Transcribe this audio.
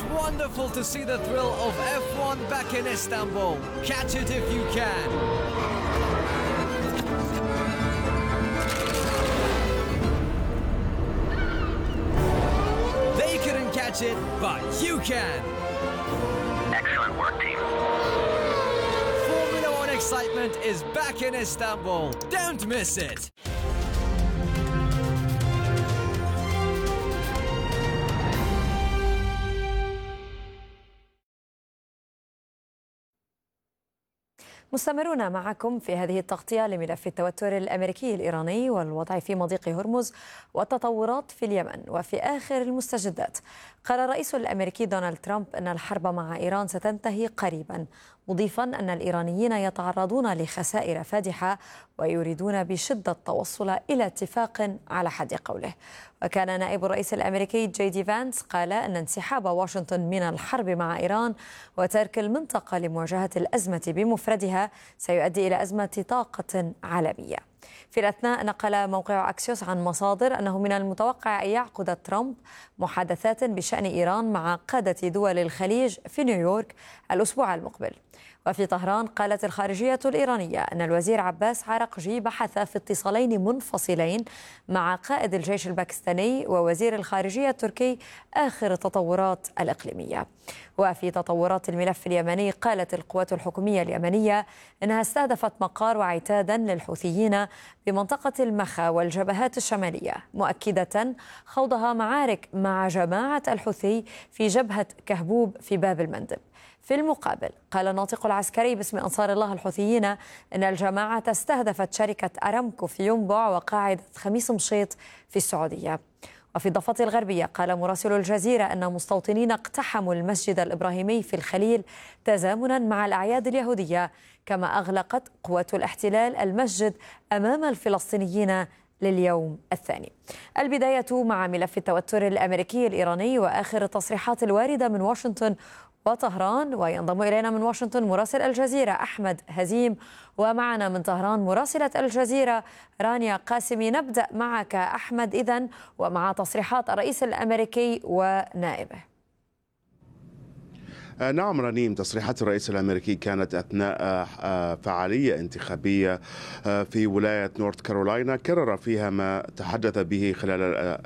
wonderful to see the thrill of F1 back in Istanbul. Catch it if you can. They couldn't catch it, but you can. Excellent work, team. Formula One excitement is back in Istanbul. Don't miss it. مستمرون معكم في هذه التغطية لملف التوتر الأمريكي الإيراني والوضع في مضيق هرمز والتطورات في اليمن. وفي آخر المستجدات قال الرئيس الأمريكي دونالد ترامب أن الحرب مع إيران ستنتهي قريبا، مضيفا أن الإيرانيين يتعرضون لخسائر فادحة ويريدون بشدة التوصل إلى اتفاق على حد قوله. وكان نائب الرئيس الأمريكي جي دي فانس قال أن انسحاب واشنطن من الحرب مع إيران وترك المنطقة لمواجهة الأزمة بمفردها سيؤدي إلى أزمة طاقة عالمية. في الأثناء نقل موقع أكسيوس عن مصادر أنه من المتوقع أن يعقد ترامب محادثات بشأن إيران مع قادة دول الخليج في نيويورك الأسبوع المقبل. وفي طهران قالت الخارجية الإيرانية أن الوزير عباس عراقجي بحث في اتصالين منفصلين مع قائد الجيش الباكستاني ووزير الخارجية التركي آخر التطورات الإقليمية. وفي تطورات الملف اليمني قالت القوات الحكومية اليمنية أنها استهدفت مقار وعتادا للحوثيين بمنطقة المخا والجبهات الشمالية، مؤكدة خوضها معارك مع جماعة الحوثي في جبهة كهبوب في باب المندب. في المقابل قال الناطق العسكري باسم أنصار الله الحوثيين أن الجماعة استهدفت شركة أرامكو في ينبع وقاعدة خميس مشيط في السعودية. وفي الضفة الغربية قال مراسل الجزيرة أن مستوطنين اقتحموا المسجد الإبراهيمي في الخليل تزامنا مع الأعياد اليهودية، كما أغلقت قوات الاحتلال المسجد أمام الفلسطينيين لليوم الثاني. البداية مع ملف التوتر الأمريكي الإيراني وآخر التصريحات الواردة من واشنطن وطهران. وينضم إلينا من واشنطن مراسل الجزيرة أحمد هزيم، ومعنا من طهران مراسلة الجزيرة رانيا قاسمي. نبدأ معك أحمد إذن ومع تصريحات الرئيس الأمريكي ونائبه. نعم رنيم، تصريحات الرئيس الأمريكي كانت أثناء فعالية انتخابية في ولاية نورث كارولاينا كرر فيها ما تحدث به خلال